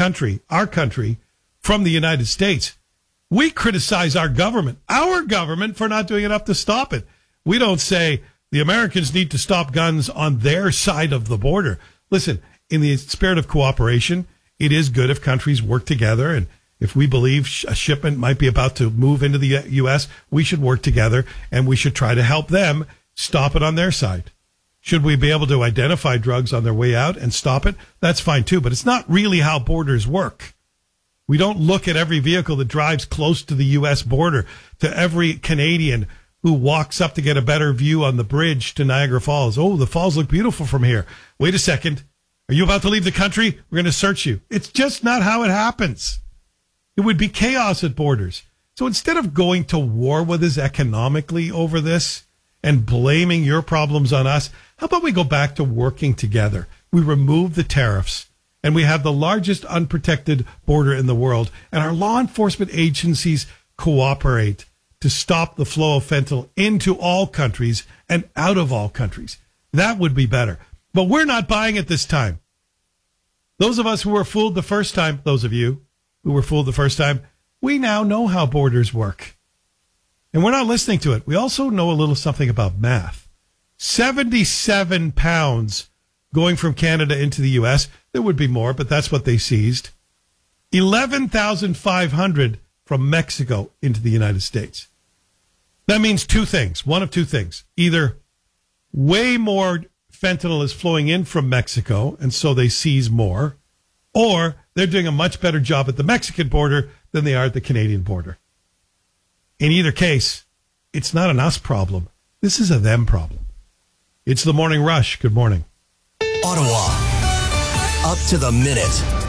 country, our country, from the United States. We criticize our government for not doing enough to stop it. We don't say the Americans need to stop guns on their side of the border. Listen, in the spirit of cooperation, it is good if countries work together. And if we believe a shipment might be about to move into the U.S., we should work together and we should try to help them stop it on their side. Should we be able to identify drugs on their way out and stop it? That's fine too, but it's not really how borders work. We don't look at every vehicle that drives close to the U.S. border, to every Canadian who walks up to get a better view on the bridge to Niagara Falls. Oh, the falls look beautiful from here. Wait a second. Are you about to leave the country? We're going to search you. It's just not how it happens. It would be chaos at borders. So instead of going to war with us economically over this and blaming your problems on us, how about we go back to working together? We remove the tariffs, and we have the largest unprotected border in the world, and our law enforcement agencies cooperate to stop the flow of fentanyl into all countries and out of all countries. That would be better. But we're not buying it this time. Those of us who were fooled the first time, those of you who were fooled the first time, we now know how borders work. And we're not listening to it. We also know a little something about math. 77 pounds going from Canada into the U.S. There would be more, but that's what they seized. 11,500 from Mexico into the United States. That means two things. One of two things. Either way more fentanyl is flowing in from Mexico, and so they seize more, or they're doing a much better job at the Mexican border than they are at the Canadian border. In either case, it's not an us problem. This is a them problem. It's the Morning Rush. Good morning. Ottawa. Up to the minute.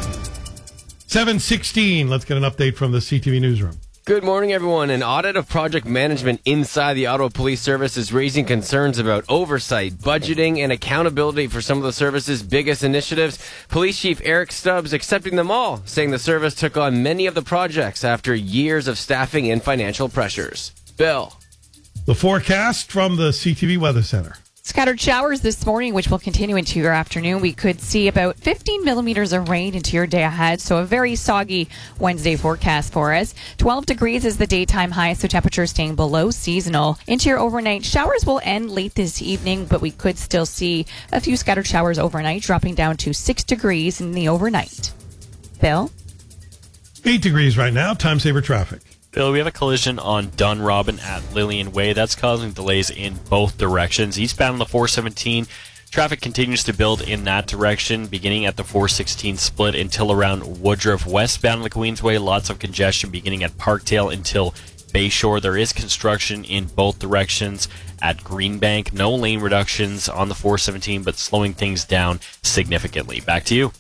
7:16. Let's get an update from the CTV newsroom. Good morning, everyone. An audit of project management inside the Ottawa Police Service is raising concerns about oversight, budgeting, and accountability for some of the service's biggest initiatives. Police Chief Eric Stubbs accepting them all, saying the service took on many of the projects after years of staffing and financial pressures. Bill. The forecast from the CTV Weather Center. Scattered showers this morning, which will continue into your afternoon. We could see about 15 millimeters of rain into your day ahead, so a very soggy Wednesday forecast for us. 12 degrees is the daytime high, so temperatures staying below seasonal. Into your overnight, showers will end late this evening, but we could still see a few scattered showers overnight, dropping down to 6 degrees in the overnight. Bill? 8 degrees right now. Time saver traffic. Bill, we have a collision on Dunrobin at Lillian Way. That's causing delays in both directions. Eastbound on the 417, traffic continues to build in that direction, beginning at the 416 split until around Woodruff. Westbound on the Queensway, lots of congestion beginning at Parkdale until Bayshore. There is construction in both directions at Greenbank. No lane reductions on the 417, but slowing things down significantly. Back to you.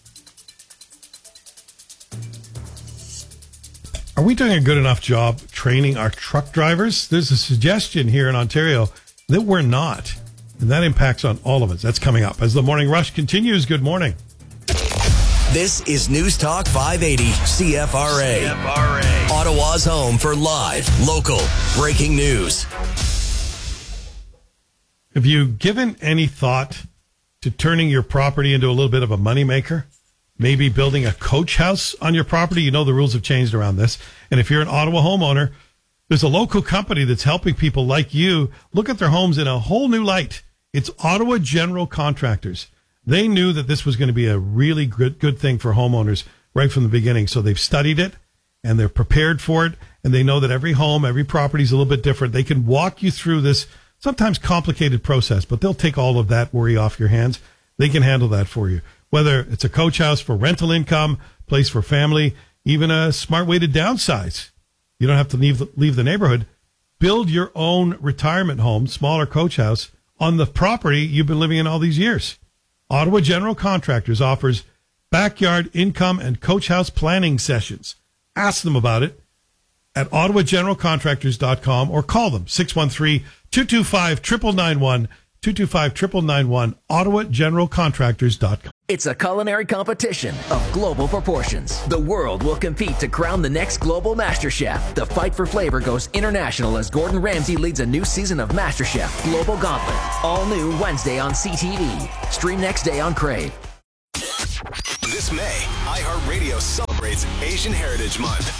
Are we doing a good enough job training our truck drivers? There's a suggestion here in Ontario that we're not, and that impacts on all of us. That's coming up as the Morning Rush continues. Good morning. This is News Talk 580 CFRA. Ottawa's home for live, local, breaking news. Have you given any thought to turning your property into a little bit of a moneymaker? Maybe building a coach house on your property. You know the rules have changed around this. And if you're an Ottawa homeowner, there's a local company that's helping people like you look at their homes in a whole new light. It's Ottawa General Contractors. They knew that this was going to be a really good thing for homeowners right from the beginning. So they've studied it and they're prepared for it. And they know that every home, every property is a little bit different. They can walk you through this sometimes complicated process, but they'll take all of that worry off your hands. They can handle that for you. Whether it's a coach house for rental income, place for family, even a smart way to downsize. You don't have to leave the neighborhood. Build your own retirement home, smaller coach house, on the property you've been living in all these years. Ottawa General Contractors offers backyard income and coach house planning sessions. Ask them about it at ottawageneralcontractors.com or call them 613-225-9991, 225-9991, ottawageneralcontractors.com. It's a culinary competition of global proportions. The world will compete to crown the next global master chef. The fight for flavor goes international as Gordon Ramsay leads a new season of MasterChef Global Gauntlet. All new Wednesday on CTV. Stream next day on Crave. This May, iHeartRadio celebrates Asian Heritage Month.